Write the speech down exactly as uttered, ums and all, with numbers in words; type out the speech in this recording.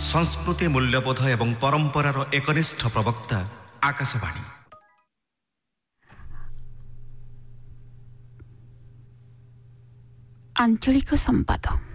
संस्कृति मूल्यबोध एवं परंपरार एकनिष्ठ प्रवक्ता आकाशवाणी। आंचलिक संवाद।